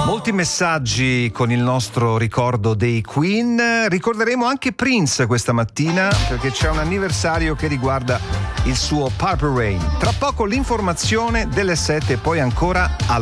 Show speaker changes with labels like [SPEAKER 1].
[SPEAKER 1] Molti messaggi con il nostro ricordo dei Queen. Ricorderemo anche Prince questa mattina perché c'è un anniversario che riguarda il suo Purple Rain. Tra poco l'informazione delle 7 e poi ancora